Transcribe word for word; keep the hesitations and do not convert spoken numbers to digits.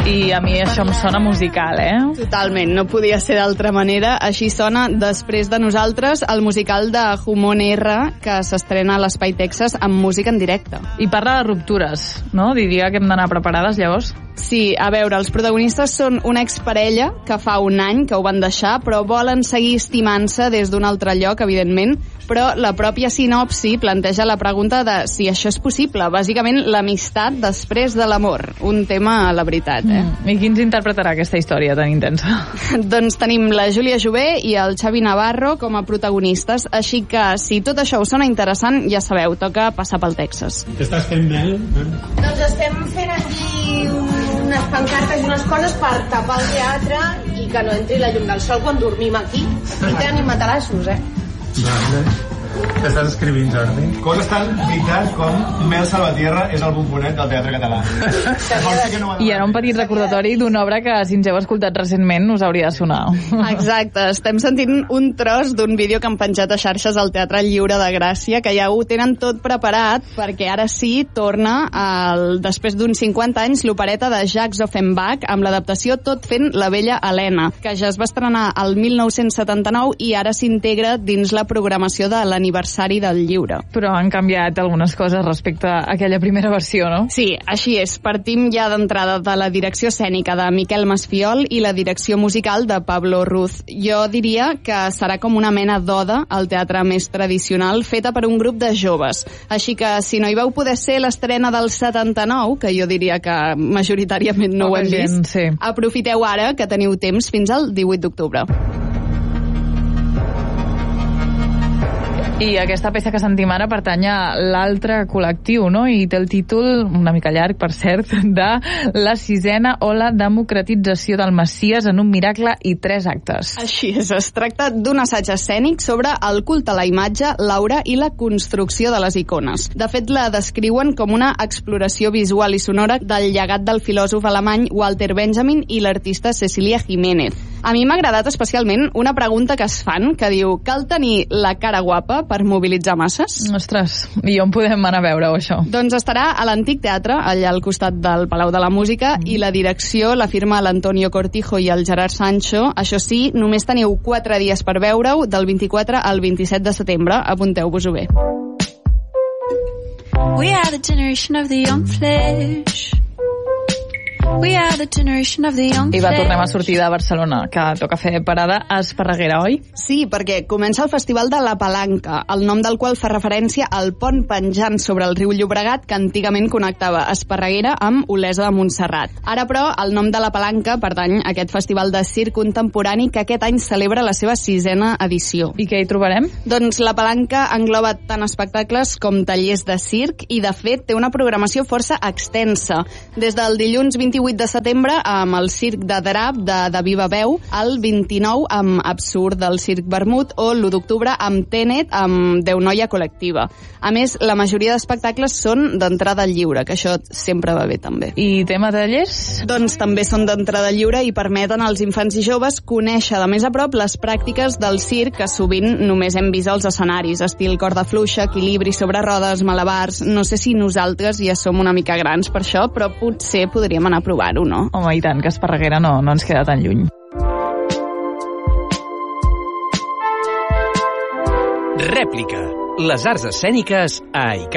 I a mi això em sona musical, eh? Totalment, no podia ser d'altra manera. Així sona Després de nosaltres, el musical de Jumon R, que s'estrena a l'Espai Texas amb música en directe. I parla de ruptures, no? Diria que hem d'anar preparades, llavors. Sí, a veure, els protagonistes són una exparella que fa un any que ho van deixar, però volen seguir estimant-se des d'un altre lloc, evidentment, però la pròpia sinopsi planteja la pregunta de si això és possible. Bàsicament, l'amistat després de l'amor. Un tema a la veritat, eh? Mm. I qui ens interpretarà aquesta història tan intensa? Doncs tenim la Júlia Jové i el Xavi Navarro com a protagonistes, així que si tot això us sona interessant, ja sabeu, toca passar pel Texas. Què estàs fent, Mel? Doncs estem fent aquí un unes pancartes i unes coses per tapar el teatre i que no entri la llum del sol quan dormim aquí. I tenim matalassos, eh? Vale. Què estàs escrivint, Jordi? Coses tan veritat com Mel Salvatierra és el bombonet del teatre català. I ara un petit recordatori d'una obra que, si ens heu escoltat recentment, us hauria de sonar. Exacte, estem sentint un tros d'un vídeo que han penjat a xarxes al Teatre Lliure de Gràcia, que ja ho tenen tot preparat, perquè ara sí torna, el, després d'uns cinquanta anys, l'opereta de Jacques Offenbach, amb l'adaptació Tot fent la vella Helena, que ja es va estrenar el mil nou-cents setanta-nou i ara s'integra dins la programació de l'aniversari aniversari del lliure. Però han canviat algunes coses respecte a aquella primera versió, no? Sí, així és. Partim ja d'entrada de la direcció escènica de Miquel Masfiol i la direcció musical de Pablo Ruz. Jo diria que serà com una mena d'oda al teatre més tradicional feta per un grup de joves. Així que si no hi vau poder ser l'estrena del setanta-nou, que jo diria que majoritàriament no ho hem vist, sí. Aprofiteu ara que teniu temps fins al divuit d'octubre. I aquesta peça que sentim ara pertany a l'altre col·lectiu, no? I té el títol, una mica llarg, per cert, de La sisena ola democratització del Messies en un miracle i tres actes. Així és, es tracta d'un assaig escènic sobre el culte a la imatge, l'aura i la construcció de les icones. De fet, la descriuen com una exploració visual i sonora del llegat del filòsof alemany Walter Benjamin i l'artista Cecilia Jiménez. A mi m'ha agradat especialment una pregunta que es fan, que diu, cal tenir la cara guapa per mobilitzar masses? Ostres, i on podem anar a veure-ho, això? Doncs estarà a l'Antic Teatre, allà al costat del Palau de la Música, mm. i la direcció la firma l'Antonio Cortijo i el Gerard Sancho. Això sí, només teniu quatre dies per veure-ho, del vint-i-quatre al vint-i-set de setembre. Apunteu-vos-ho bé. We are the generation of the young flesh. We are the generation of the young I va, tornem a sortir de Barcelona, que toca fer parada a Esparreguera, oi? Sí, perquè comença el Festival de la Palanca, el nom del qual fa referència al pont penjant sobre el riu Llobregat que antigament connectava Esparreguera amb Olesa de Montserrat. Ara, però, el nom de la Palanca pertany a aquest festival de circ contemporani que aquest any celebra la seva sisena edició. I què hi trobarem? Doncs la Palanca engloba tant espectacles com tallers de circ i, de fet, té una programació força extensa. Des del dilluns vint-i-vuit de setembre amb el circ de Drap de, de Viva Veu, el vint-i-nou amb Absurd del Circ Vermut o l'u d'octubre amb Tenet amb Déu Noia Col·lectiva. A més, la majoria d'espectacles són d'entrada lliure, que això sempre va bé també. I tema de tallers? Doncs també són d'entrada lliure i permeten als infants i joves conèixer de més a prop les pràctiques del circ que sovint només hem vist als escenaris, estil corda fluixa, equilibri sobre rodes, malabars. No sé si nosaltres ja som una mica grans per això, però potser podríem anar a provar-ho, no? Home, i tant, que Esparreguera no, no ens queda tan lluny. Rèplica. Les arts escèniques a ICAT.